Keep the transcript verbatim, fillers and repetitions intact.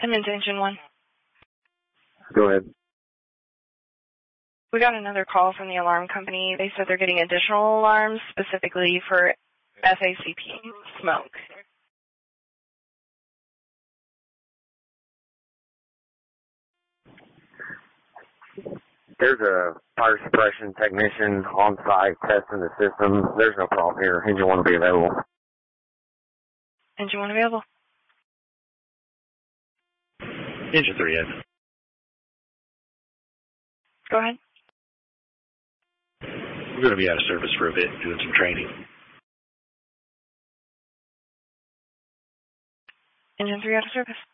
Edmonds Engine one. Go ahead. We got another call from the alarm company. They said they're getting additional alarms specifically for F A C P smoke. There's a fire suppression technician on site testing the system. There's no problem here. Engine one will be available. Engine one available. Engine three, Ed. Go ahead. We're going to be out of service for a bit, doing some training. Engine three out of service.